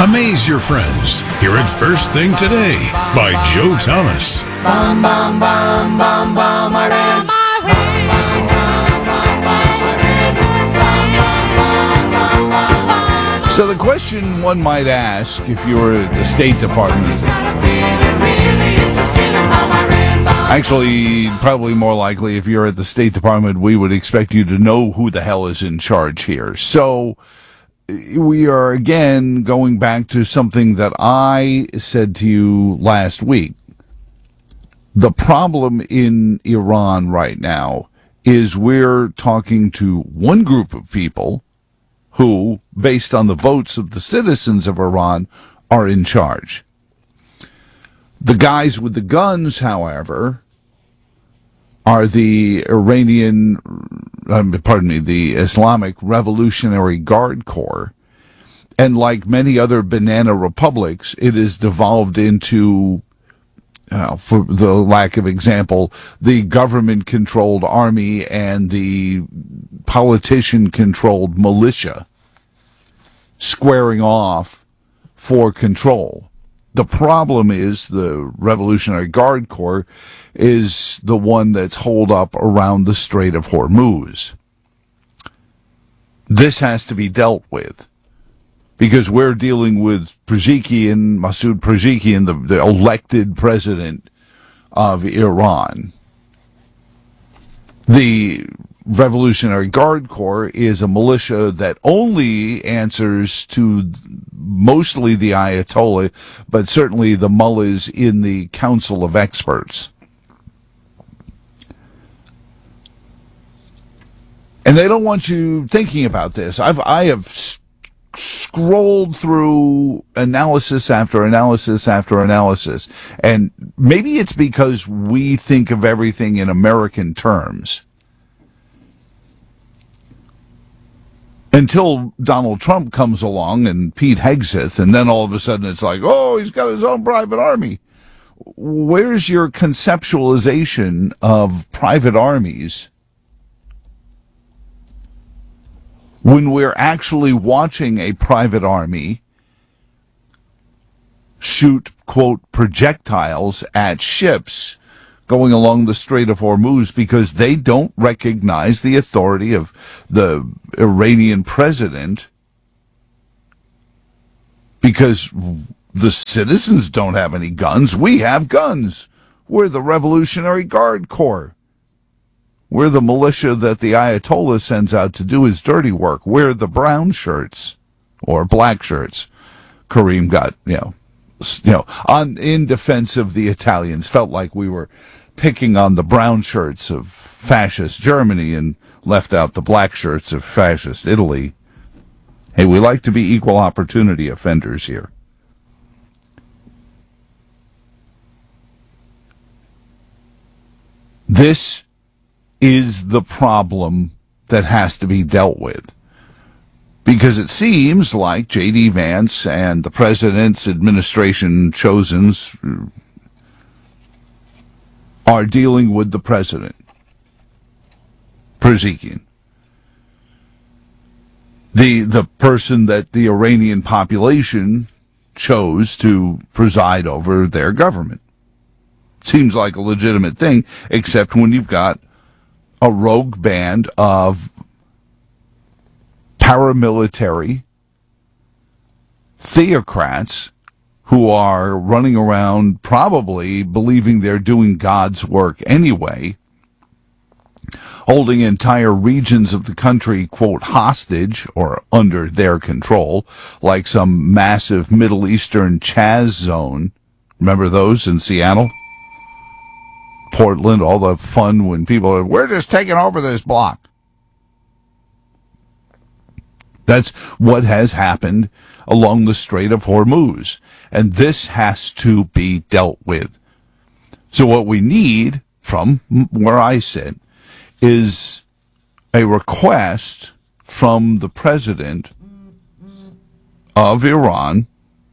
Amaze your friends. Hear it first thing today by Joe Thomas. Bum, bum, bum, bum, bum, Iran. So the question one might ask if you were at the State Department, actually probably more likely if you're at the State Department, we would expect you to know who the hell is in charge here. So we are again going back to something that I said to you last week. The problem in Iran right now is we're talking to one group of people who, based on the votes of the citizens of Iran, are in charge. The guys with the guns, however, are the the Islamic Revolutionary Guard Corps. And like many other banana republics, it is devolved into, for the lack of example, the government-controlled army and the politician-controlled militia squaring off for control. The problem is the Revolutionary Guard Corps is the one that's holed up around the Strait of Hormuz. This has to be dealt with because we're dealing with Masoud Pezeshkian, the elected president of Iran. The Revolutionary Guard Corps is a militia that only answers to mostly the Ayatollah, but certainly the mullahs in the Council of Experts. And they don't want you thinking about this. I have scrolled through analysis after analysis after analysis, and maybe it's because we think of everything in American terms. Until Donald Trump comes along and Pete Hegseth, and then all of a sudden it's like, oh, he's got his own private army. Where's your conceptualization of private armies when we're actually watching a private army shoot, quote, projectiles at ships going along the Strait of Hormuz because they don't recognize the authority of the Iranian president because the citizens don't have any guns. We have guns. We're the Revolutionary Guard Corps. We're the militia that the Ayatollah sends out to do his dirty work. We're the brown shirts or black shirts. Kareem got, in defense of the Italians, felt like we were picking on the brown shirts of fascist Germany and left out the black shirts of fascist Italy. Hey, we like to be equal opportunity offenders here. This is the problem that has to be dealt with. Because it seems like J.D. Vance and the president's administration chosens are dealing with the president, Pezeshkian, the person that the Iranian population chose to preside over their government. Seems like a legitimate thing, except when you've got a rogue band of paramilitary theocrats who are running around probably believing they're doing God's work anyway, holding entire regions of the country, quote, hostage or under their control, like some massive Middle Eastern Chaz zone. Remember those in Seattle? Portland, all the fun when people are, we're just taking over this block. That's what has happened along the Strait of Hormuz. And this has to be dealt with. So what we need, from where I sit, is a request from the president of Iran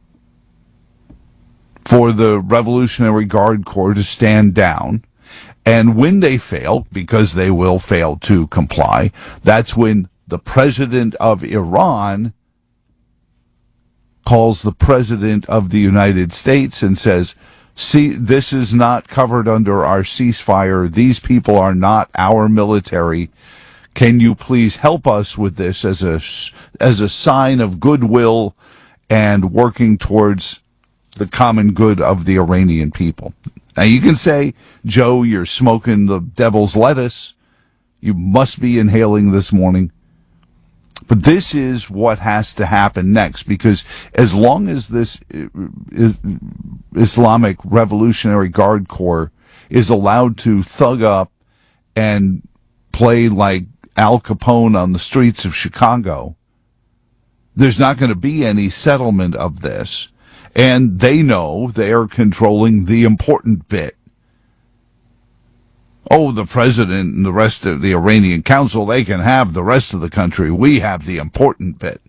for the Revolutionary Guard Corps to stand down. And when they fail, because they will fail to comply, that's when the president of Iran calls the President of the United States and says, see, this is not covered under our ceasefire. These people are not our military. Can you please help us with this as a sign of goodwill and working towards the common good of the Iranian people? Now you can say, Joe, you're smoking the devil's lettuce. You must be inhaling this morning. But this is what has to happen next, because as long as this Islamic Revolutionary Guard Corps is allowed to thug up and play like Al Capone on the streets of Chicago, there's not going to be any settlement of this. And they know they are controlling the important bit. Oh, the president and the rest of the Iranian council, they can have the rest of the country. We have the important bit.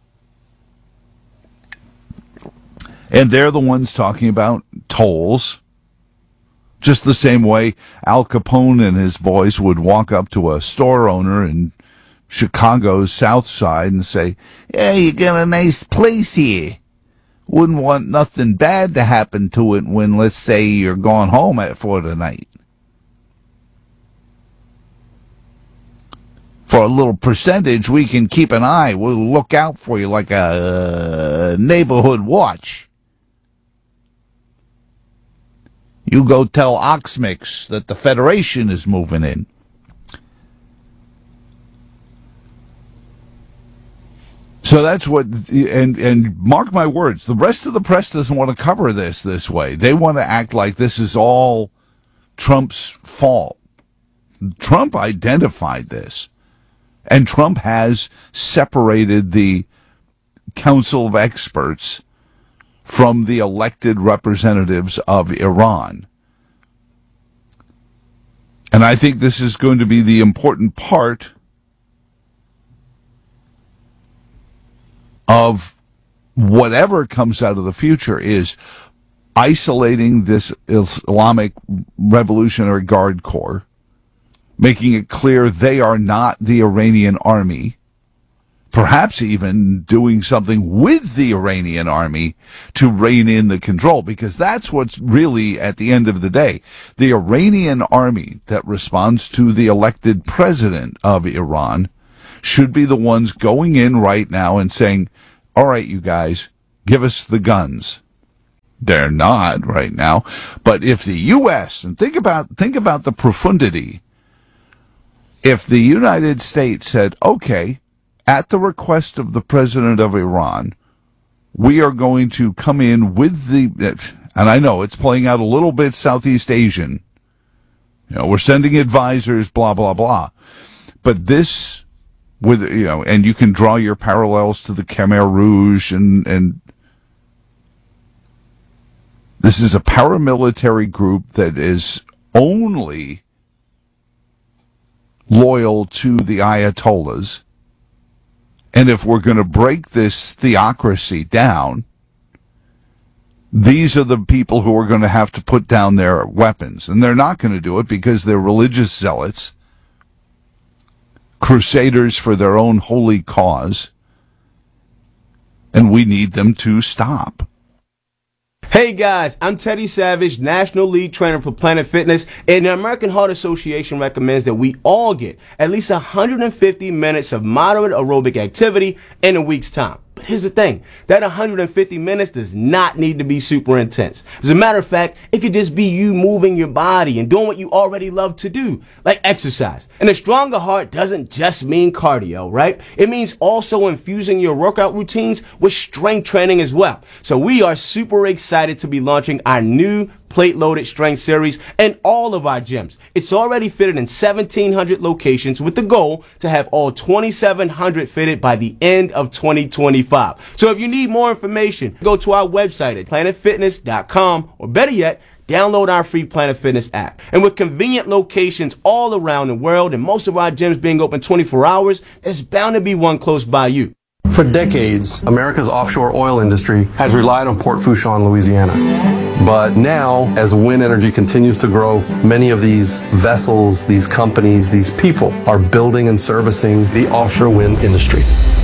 And they're the ones talking about tolls. Just the same way Al Capone and his boys would walk up to a store owner in Chicago's South Side and say, yeah, you got a nice place here. Wouldn't want nothing bad to happen to it when, let's say, you're going home for the night. For a little percentage, we can keep an eye. We'll look out for you like a neighborhood watch. You go tell Oxmix that the Federation is moving in. So that's what, and mark my words, the rest of the press doesn't want to cover this way. They want to act like this is all Trump's fault. Trump identified this. And Trump has separated the Council of Experts from the elected representatives of Iran. And I think this is going to be the important part of whatever comes out of the future, is isolating this Islamic Revolutionary Guard Corps, making it clear they are not the Iranian army, perhaps even doing something with the Iranian army to rein in the control, because that's what's really, at the end of the day, the Iranian army that responds to the elected president of Iran should be the ones going in right now and saying, all right, you guys, give us the guns. They're not right now. But if the U.S., and think about the profundity, if the United States said, okay, at the request of the president of Iran, we are going to come in with and I know it's playing out a little bit Southeast Asian. We're sending advisors, blah, blah, blah. But this, and you can draw your parallels to the Khmer Rouge, and this is a paramilitary group that is only loyal to the Ayatollahs. And if we're going to break this theocracy down, these are the people who are going to have to put down their weapons. And they're not going to do it because they're religious zealots, crusaders for their own holy cause, and we need them to stop. Hey guys, I'm Teddy Savage, National Lead Trainer for Planet Fitness, and the American Heart Association recommends that we all get at least 150 minutes of moderate aerobic activity in a week's time. But here's the thing, that 150 minutes does not need to be super intense. As a matter of fact, it could just be you moving your body and doing what you already love to do, like exercise. And a stronger heart doesn't just mean cardio, right? It means also infusing your workout routines with strength training as well. So we are super excited to be launching our new plate-loaded strength series in all of our gyms. It's already fitted in 1,700 locations with the goal to have all 2,700 fitted by the end of 2025. So if you need more information, go to our website at planetfitness.com, or better yet, download our free Planet Fitness app. And with convenient locations all around the world and most of our gyms being open 24 hours, there's bound to be one close by you. For decades, America's offshore oil industry has relied on Port Fourchon, Louisiana. But now, as wind energy continues to grow, many of these vessels, these companies, these people are building and servicing the offshore wind industry.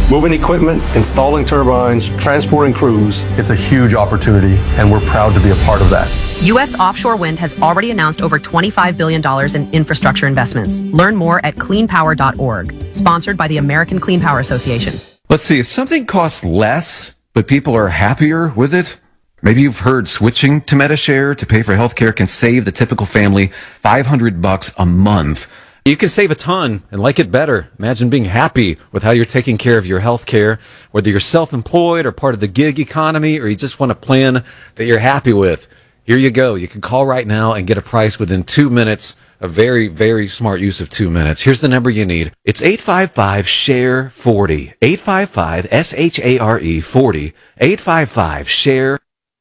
moving equipment, installing turbines, transporting crews. It's a huge opportunity, and we're proud to be a part of that. U.S. offshore wind has already announced over $25 billion in infrastructure investments. Learn more at cleanpower.org. Sponsored by the American Clean Power Association. Let's see, if something costs less, but people are happier with it, maybe you've heard switching to Medi-Share to pay for healthcare can save the typical family $500 a month. You can save a ton and like it better. Imagine being happy with how you're taking care of your health care, whether you're self-employed or part of the gig economy, or you just want a plan that you're happy with. Here you go. You can call right now and get a price within 2 minutes. A very, very smart use of 2 minutes. Here's the number you need. It's 855-SHARE-40. 855-SHARE-40. 855-SHARE.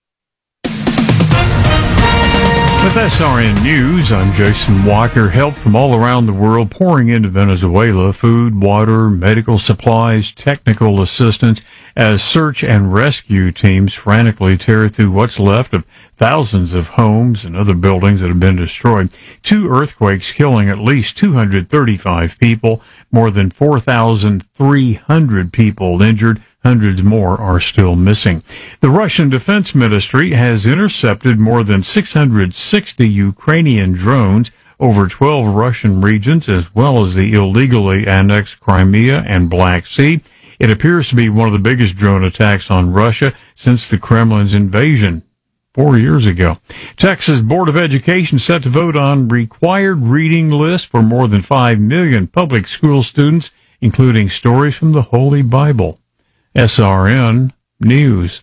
With SRN News, I'm Jason Walker. Help from all around the world pouring into Venezuela. Food, water, medical supplies, technical assistance as search and rescue teams frantically tear through what's left of thousands of homes and other buildings that have been destroyed. 2 earthquakes killing at least 235 people, more than 4,300 people injured. Hundreds more are still missing. The Russian Defense Ministry has intercepted more than 660 Ukrainian drones over 12 Russian regions, as well as the illegally annexed Crimea and Black Sea. It appears to be one of the biggest drone attacks on Russia since the Kremlin's invasion 4 years ago. Texas Board of Education set to vote on required reading list for more than 5 million public school students, including stories from the Holy Bible. SRN News.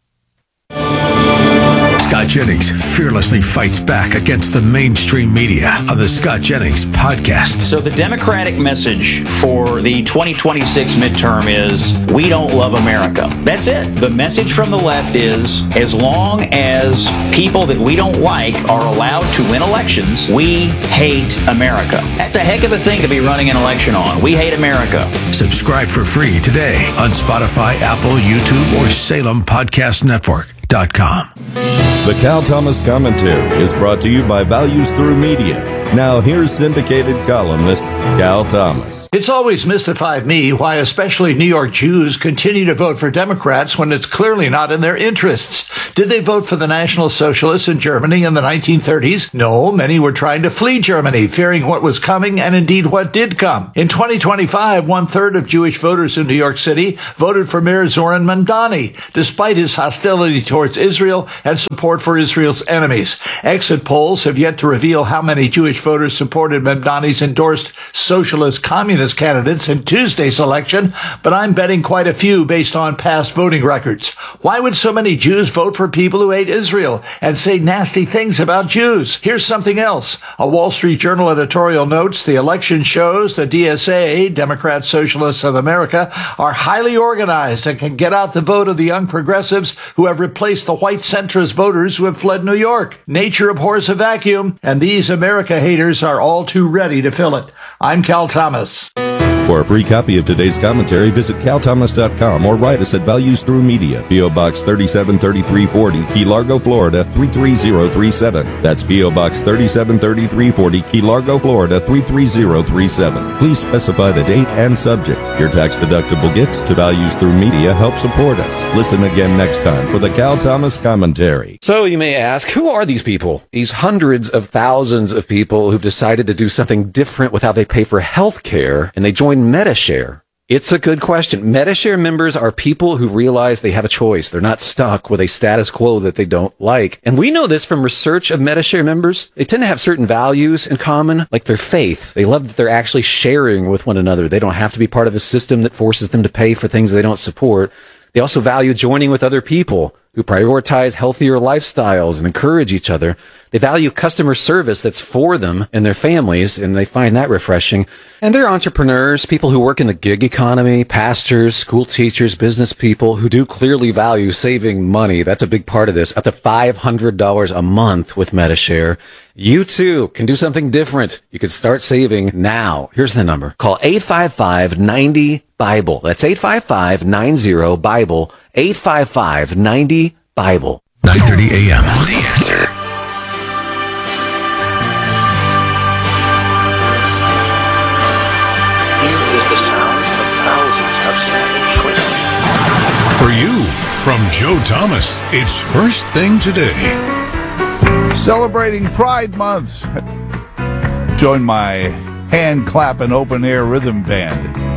Scott Jennings fearlessly fights back against the mainstream media on the Scott Jennings podcast. So the Democratic message for the 2026 midterm is, we don't love America. That's it. The message from the left is, as long as people that we don't like are allowed to win elections, we hate America. That's a heck of a thing to be running an election on. We hate America. Subscribe for free today on Spotify, Apple, YouTube, or SalemPodcastNetwork.com. The Cal Thomas Commentary is brought to you by Values Through Media. Now here's syndicated columnist Cal Thomas. It's always mystified me why especially New York Jews continue to vote for Democrats when it's clearly not in their interests. Did they vote for the National Socialists in Germany in the 1930s? No, many were trying to flee Germany, fearing what was coming and indeed what did come. In 2025, 1/3 of Jewish voters in New York City voted for Mayor Zoran Mamdani, despite his hostility towards Israel and support for Israel's enemies. Exit polls have yet to reveal how many Jewish voters supported Mamdani's endorsed socialist communist candidates in Tuesday's election, but I'm betting quite a few based on past voting records. Why would so many Jews vote for people who hate Israel and say nasty things about Jews? Here's something else. A Wall Street Journal editorial notes the election shows the DSA, Democrat Socialists of America, are highly organized and can get out the vote of the young progressives who have replaced the white centrist voters who have fled New York. Nature abhors a vacuum, and these America haters are all too ready to fill it. I'm Cal Thomas. For a free copy of today's commentary, visit calthomas.com or write us at Values Through Media, P.O. Box 373340, Key Largo, Florida 33037. That's P.O. Box 373340, Key Largo, Florida 33037. Please specify the date and subject. Your tax-deductible gifts to Values Through Media help support us. Listen again next time for the Cal Thomas Commentary. So you may ask, who are these people? These hundreds of thousands of people who've decided to do something different with how they pay for health care, and they join Medi-Share. It's a good question. Medi-Share members are people who realize they have a choice. They're not stuck with a status quo that they don't like. And we know this from research of Medi-Share members. They tend to have certain values in common, like their faith. They love that they're actually sharing with one another. They don't have to be part of a system that forces them to pay for things they don't support. They also value joining with other people who prioritize healthier lifestyles and encourage each other. They value customer service that's for them and their families, and they find that refreshing. And they're entrepreneurs, people who work in the gig economy, pastors, school teachers, business people who do clearly value saving money. That's a big part of this, up to $500 a month with Medi-Share. You too can do something different. You can start saving now. Here's the number. Call 855-90-BIBLE. That's 855-90-BIBLE. 855-90-BIBLE. 9:30 a.m. The Answer. Here is the sound of thousands of savage For you, from Joe Thomas, it's First Thing Today. Celebrating Pride Month. Join my hand-clapping open-air rhythm band.